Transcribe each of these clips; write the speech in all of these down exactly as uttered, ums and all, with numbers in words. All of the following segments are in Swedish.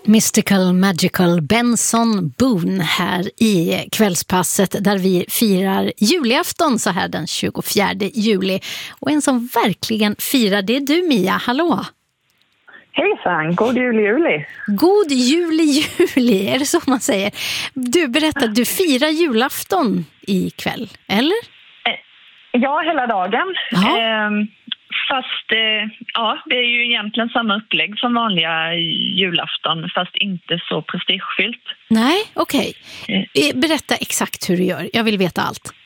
Mystical Magical Benson Boone här i kvällspasset där vi firar julafton så här den tjugofjärde juli. Och en som verkligen firar, det är du Mia, hallå! Hejsan, god jul juli! God jul juli, är det så man säger? Du berättar, du firar julafton ikväll, eller? Ja, hela dagen. Ja. Eh, fast eh, ja, det är ju egentligen samma upplägg som vanliga julafton, fast inte så prestigefyllt. Nej, okej. Eh. Okay. Berätta exakt hur du gör, jag vill veta allt.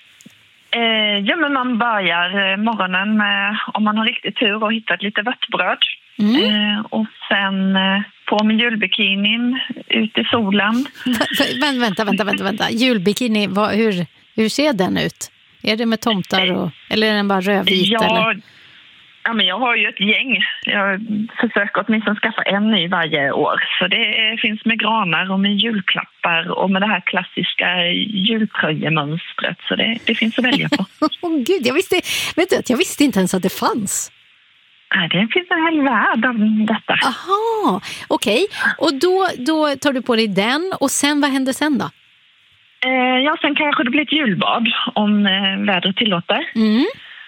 Eh, ja, men man börjar morgonen med, om man har riktigt tur och hittat lite vörtbröd. Mm. Eh, och sen eh, på med julbikinin, ut i solen. Vä- vänta, vänta, vänta, vänta. Julbikini, vad, hur, hur ser den ut? Är det med tomtar och, eller är den bara rödvit? Ja, eller? ja, men jag har ju ett gäng. Jag försöker åtminstone skaffa en ny varje år. Så det finns med granar och med julklappar och med det här klassiska jultröjemönstret. Så det, det finns att välja på. Åh oh, gud, jag visste, vet du, jag visste inte ens att det fanns. Nej, det finns en hel värld av detta. Aha, okej. Okay. Och då, då tar du på dig den och sen, vad händer sen då? Eh, ja, sen kanske det blir ett julbad om eh, vädret tillåter. Mm.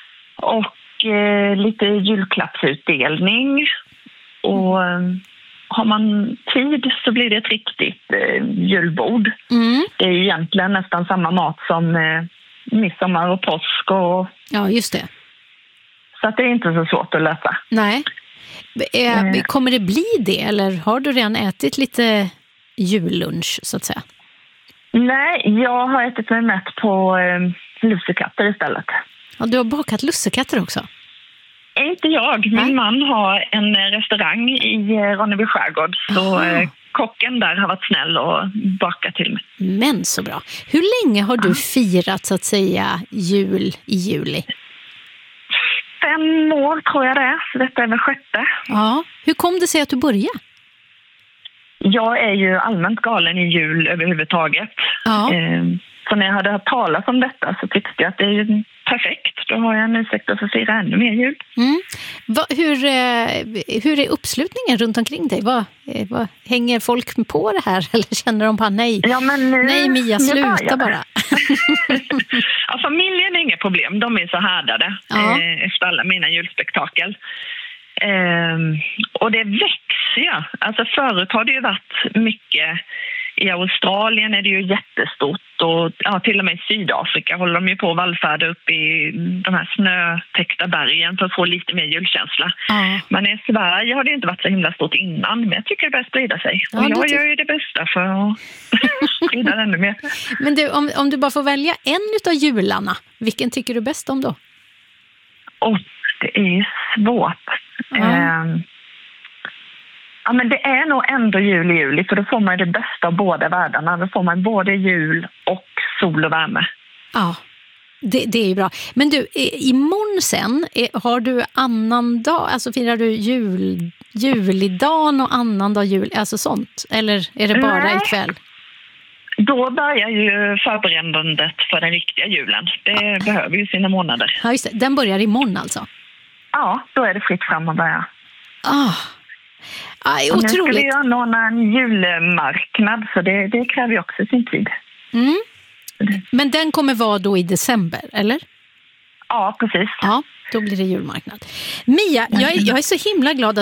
Och eh, lite julklappsutdelning. Och eh, har man tid så blir det ett riktigt eh, julbord. Mm. Det är egentligen nästan samma mat som eh, midsommar och påsk. Och... Ja, just det. Så att det är inte så svårt att lösa. Nej. Eh, kommer det bli det eller har du redan ätit lite jullunch så att säga? Nej, jag har ätit mig mätt på eh, lussekatter istället. Ja, du har bakat lussekatter också? Inte jag. Min Nej. man har en restaurang i eh, Ronneby skärgård. Så eh, kocken där har varit snäll och bakat till mig. Men så bra. Hur länge har du firat så att säga jul i juli? Fem år tror jag det är. Så detta är väl sjätte. Ja. Hur kom det sig att du började? Jag är ju allmänt galen i jul överhuvudtaget. Ja. Så när jag hade hört talas om detta så tyckte jag att det är ju perfekt. Då har jag en ursäkt att få fira ännu mer jul. Mm. Va, hur, hur är uppslutningen runt omkring dig? Va, va, hänger folk på det här eller känner de bara nej? Ja, men nu, nej Mia, sluta bara. Ja, familjen är inget problem. De är så härdade ja. eh, efter alla mina julspektakel. Um, och det växer ju. Alltså förut har det ju varit mycket. I Australien är det ju jättestort och ja, till och med i Sydafrika håller de ju på att vallfärda upp i de här snötäckta bergen för att få lite mer julkänsla. Mm. Men i Sverige har det inte varit så himla stort innan, men jag tycker det börjar sprida sig. Ja, och jag ty- gör ju det bästa för att sprida ännu mer. Men du, om, om du bara får välja en utav jularna, vilken tycker du bäst om då? Och det är svårt. Mm. Um, ja, men det är nog ändå jul i juli, för då får man det bästa av båda världarna. Då får man både jul och sol och värme. Ja, det, det är ju bra. Men du, imorgon sen, har du annan dag, alltså firar du jul, julidagen och annan dag jul, alltså sånt? Eller är det bara Nej. ikväll? Då börjar ju förberedandet för den riktiga julen. Det ja. behöver ju sina månader. Ja, just det. Den börjar imorgon alltså? Ja, då är det fritt fram att börja. Ah. Aj, otroligt. Nu ska vi anordna en julmarknad, så det, det kräver ju också sin tid. Mm. Men den kommer vara då i december, eller? Ja, precis. Ja, då blir det julmarknad. Mia, jag är, jag är så himla glad att